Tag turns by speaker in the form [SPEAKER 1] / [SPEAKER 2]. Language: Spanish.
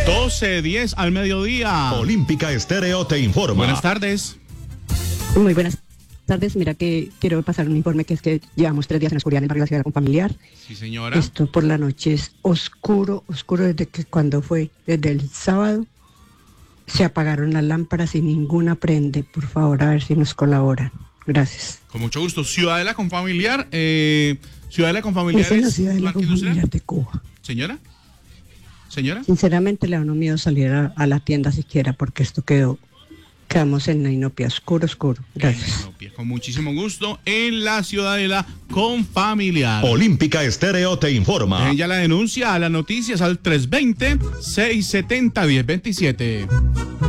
[SPEAKER 1] 12:10 al mediodía.
[SPEAKER 2] Olímpica Estéreo te informa.
[SPEAKER 1] Buenas tardes.
[SPEAKER 3] Muy buenas tardes. Mira que quiero pasar un informe que es que llevamos 3 días en la oscuridad en el barrio de la Ciudad con familiar.
[SPEAKER 1] Sí, señora.
[SPEAKER 3] Esto por la noche es oscuro desde que cuando fue, desde el sábado. Se apagaron las lámparas y ninguna prende. Por favor, a ver si nos colaboran. Gracias.
[SPEAKER 1] Con mucho gusto. Ciudadela con familiar. Ciudadela con familiar
[SPEAKER 3] Esa es la
[SPEAKER 1] es
[SPEAKER 3] Ciudadela con
[SPEAKER 1] Marqués
[SPEAKER 3] familiar de Cuba.
[SPEAKER 1] Señora. Señora.
[SPEAKER 3] Sinceramente le da uno miedo salir a la tienda siquiera porque esto quedamos en la inopia, oscuro. Gracias.
[SPEAKER 1] Con muchísimo gusto en la Ciudadela con familiar.
[SPEAKER 2] Olímpica Estéreo te informa.
[SPEAKER 1] Ya la denuncia a las noticias al 320-670-1027.